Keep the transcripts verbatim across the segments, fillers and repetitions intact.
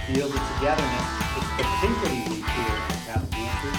feel the togetherness. It's the Pinklety week here at Catholic Answers.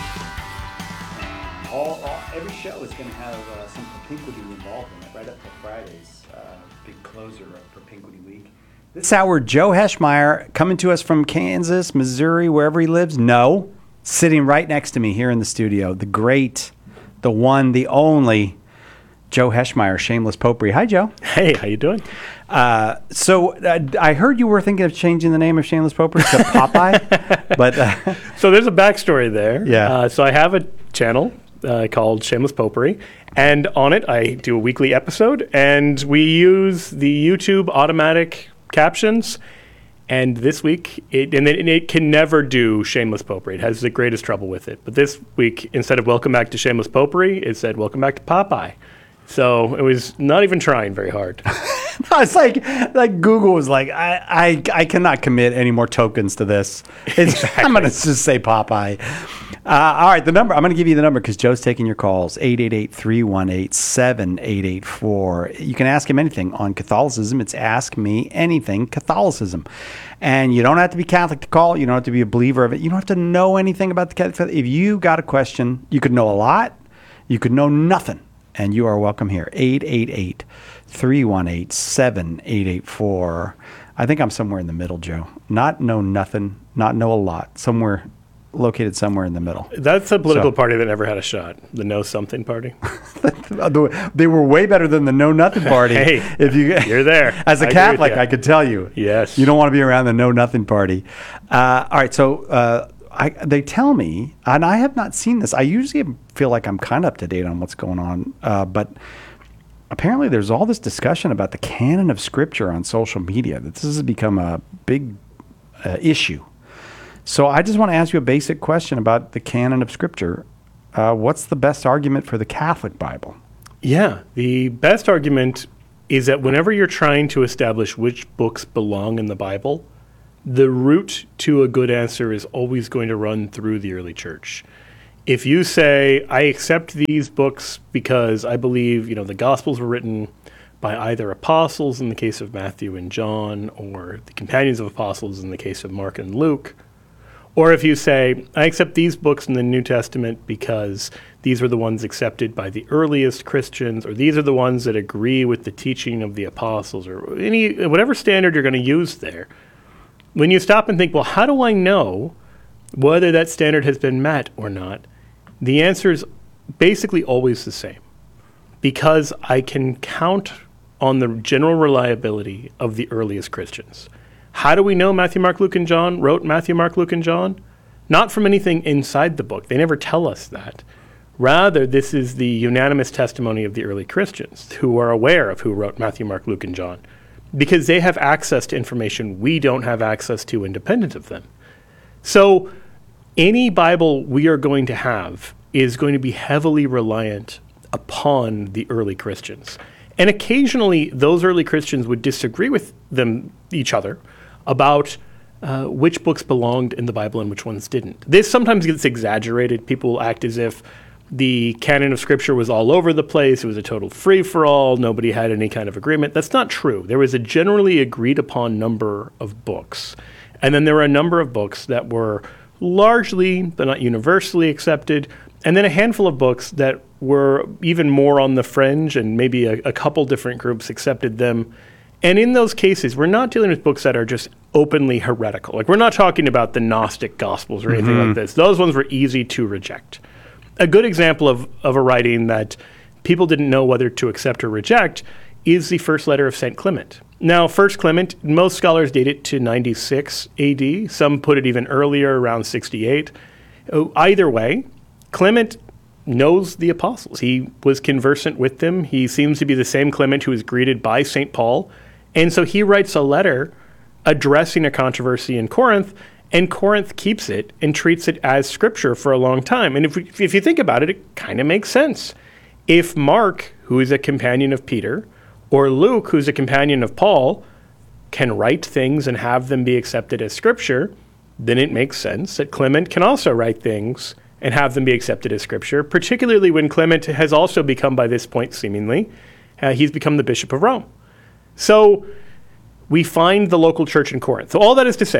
And all, all, every show is going to have uh, some Pinklety involved in it, right up to Friday's uh, big closer for Pinklety week. This hour, Joe Heschmeyer, coming to us from Kansas, Missouri, wherever he lives. No, sitting right next to me here in the studio, the great, the one, the only Joe Heschmeyer, Shameless Popery. Hi, Joe. Hey, how you doing? Uh, so uh, I heard you were thinking of changing the name of Shameless Popery to Popeye, but uh, so there's a backstory there. Yeah. Uh, so I have a channel uh, called Shameless Popery, and on it I do a weekly episode, and we use the YouTube automatic captions. And this week, it, and it, it can never do Shameless Popery. It has the greatest trouble with it. But this week, instead of Welcome Back to Shameless Popery, it said Welcome Back to Popeye. So it was not even trying very hard. No, it's like like Google was like, I, I I cannot commit any more tokens to this. It's, Exactly. I'm going to just say Popeye. Uh, all right, the number, I'm going to give you the number because Joe's taking your calls, eight eight eight, three one eight, seven eight eight four. You can ask him anything on Catholicism. It's Ask Me Anything Catholicism. And you don't have to be Catholic to call. You don't have to be a believer of it. You don't have to know anything about the Catholic. If you got a question, you could know a lot. You could know nothing. And you are welcome here. eight eight eight, three one eight, seven eight eight four. I think I'm somewhere in the middle, Joe. Not know nothing, not know a lot. Somewhere, located somewhere in the middle. That's a political So- party that never had a shot. The Know Something Party. They were way better than the Know Nothing Party. Hey, if you, you're there. As a I agree with Catholic, you. I could tell you. Yes. You don't want to be around the Know Nothing Party. Uh, all right, so uh, I, they tell me, and I have not seen this. I usually feel like I'm kind of up to date on what's going on, uh, but apparently there's all this discussion about the canon of Scripture on social media. That this has become a big uh, issue. So I just want to ask you a basic question about the canon of Scripture. Uh, what's the best argument for the Catholic Bible? Yeah. The best argument is that whenever you're trying to establish which books belong in the Bible, the route to a good answer is always going to run through the early church. If you say, I accept these books because I believe, you know, the Gospels were written by either apostles in the case of Matthew and John, or the companions of apostles in the case of Mark and Luke, or if you say, I accept these books in the New Testament because these were the ones accepted by the earliest Christians, or these are the ones that agree with the teaching of the apostles, or any whatever standard you're going to use there, when you stop and think, well, how do I know whether that standard has been met or not? The answer is basically always the same, because I can count on the general reliability of the earliest Christians. How do we know Matthew, Mark, Luke, and John wrote Matthew, Mark, Luke, and John? Not from anything inside the book. They never tell us that. Rather, this is the unanimous testimony of the early Christians who are aware of who wrote Matthew, Mark, Luke, and John, because they have access to information we don't have access to independent of them. So any Bible we are going to have is going to be heavily reliant upon the early Christians. And occasionally, those early Christians would disagree with them, each other, about uh, which books belonged in the Bible and which ones didn't. This sometimes gets exaggerated. People act as if the canon of Scripture was all over the place. It was a total free-for-all. Nobody had any kind of agreement. That's not true. There was a generally agreed-upon number of books. And then there were a number of books that were largely, but not universally accepted, and then a handful of books that were even more on the fringe, and maybe a, a couple different groups accepted them. And in those cases, we're not dealing with books that are just openly heretical. Like, we're not talking about the Gnostic Gospels or anything like this. Those ones were easy to reject. A good example of, of a writing that people didn't know whether to accept or reject is the first letter of Saint Clement. Now, First Clement, most scholars date it to ninety-six A D. Some put it even earlier, around sixty-eight. Oh, either way, Clement knows the apostles. He was conversant with them. He seems to be the same Clement who was greeted by Saint Paul. And so he writes a letter addressing a controversy in Corinth, and Corinth keeps it and treats it as Scripture for a long time. And if, we, if you think about it, it kind of makes sense. If Mark, who is a companion of Peter, or Luke, who's a companion of Paul, can write things and have them be accepted as Scripture, then it makes sense that Clement can also write things and have them be accepted as Scripture, particularly when Clement has also become, by this point seemingly, uh, he's become the Bishop of Rome. So we find the local church in Corinth. So all that is to say,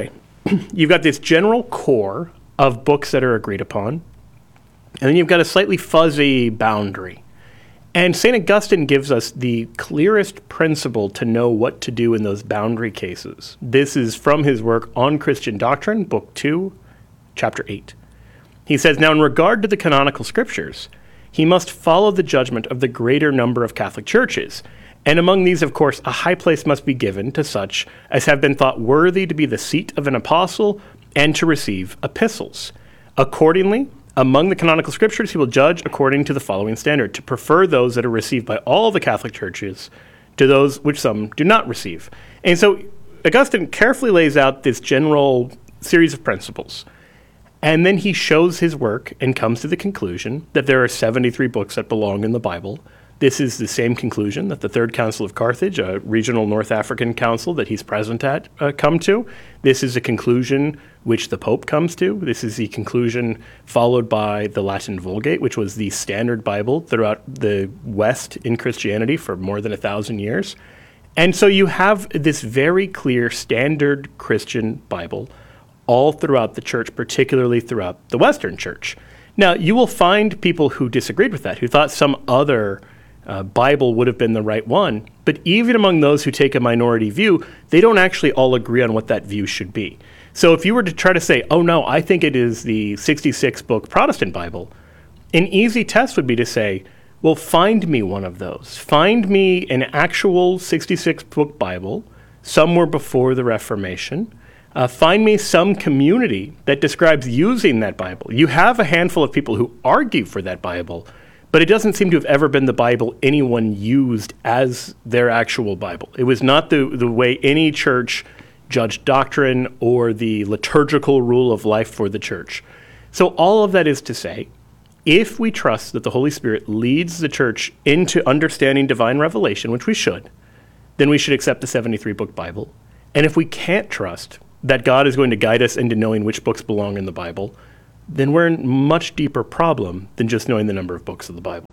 you've got this general core of books that are agreed upon, and then you've got a slightly fuzzy boundary. And Saint Augustine gives us the clearest principle to know what to do in those boundary cases. This is from his work On Christian Doctrine, Book two, Chapter eight. He says, now in regard to the canonical scriptures, he must follow the judgment of the greater number of Catholic churches. And among these, of course, a high place must be given to such as have been thought worthy to be the seat of an apostle and to receive epistles. Accordingly, among the canonical scriptures, he will judge according to the following standard, to prefer those that are received by all the Catholic churches to those which some do not receive. And so Augustine carefully lays out this general series of principles. And then he shows his work and comes to the conclusion that there are seventy-three books that belong in the Bible. This is the same conclusion that the Third Council of Carthage, a regional North African council that he's present at, uh, come to. This is a conclusion which the Pope comes to. This is the conclusion followed by the Latin Vulgate, which was the standard Bible throughout the West in Christianity for more than a thousand years. And so you have this very clear standard Christian Bible all throughout the church, particularly throughout the Western church. Now, you will find people who disagreed with that, who thought some other uh, Bible would have been the right one. But even among those who take a minority view, they don't actually all agree on what that view should be. So if you were to try to say, oh no, I think it is the sixty-six book Protestant Bible, an easy test would be to say, well, find me one of those. Find me an actual sixty-six book Bible somewhere before the Reformation. Uh, find me some community that describes using that Bible. You have a handful of people who argue for that Bible, but it doesn't seem to have ever been the Bible anyone used as their actual Bible. It was not the, the way any church judged doctrine or the liturgical rule of life for the church. So all of that is to say, if we trust that the Holy Spirit leads the church into understanding divine revelation, which we should, then we should accept the seventy-three book Bible. And if we can't trust that God is going to guide us into knowing which books belong in the Bible, then we're in a much deeper problem than just knowing the number of books of the Bible.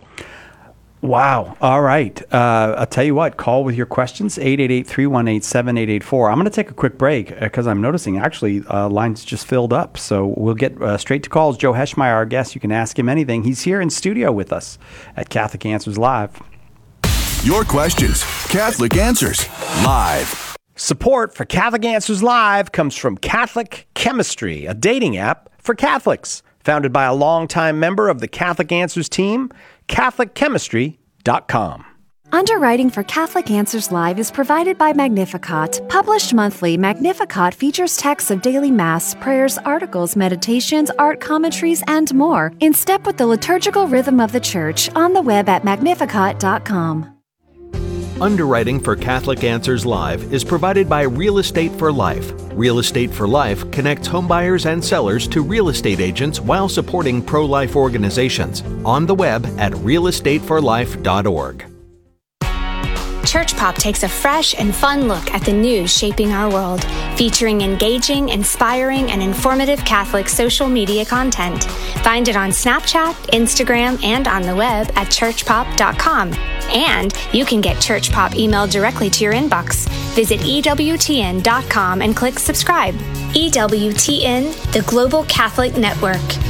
Wow. All right. Uh, I'll tell you what, call with your questions, eight eight eight, three one eight, seven eight eight four. I'm going to take a quick break because I'm noticing actually uh, lines just filled up. So we'll get uh, straight to calls. Joe Heschmeyer, our guest, you can ask him anything. He's here in studio with us at Catholic Answers Live. Your questions, Catholic Answers Live. Support for Catholic Answers Live comes from Catholic Chemistry, a dating app for Catholics. Founded by a longtime member of the Catholic Answers team, Catholic Chemistry dot com. Underwriting for Catholic Answers Live is provided by Magnificat. Published monthly, Magnificat features texts of daily Mass, prayers, articles, meditations, art commentaries, and more, in step with the liturgical rhythm of the Church, on the web at Magnificat dot com. Underwriting for Catholic Answers Live is provided by Real Estate for Life. Real Estate for Life connects homebuyers and sellers to real estate agents while supporting pro-life organizations. On the web at real estate for life dot org. Church Pop takes a fresh and fun look at the news shaping our world, featuring engaging, inspiring, and informative Catholic social media content. Find it on Snapchat, Instagram, and on the web at church pop dot com. And you can get Church Pop emailed directly to your inbox. Visit E W T N dot com and click subscribe. E W T N, the Global Catholic Network.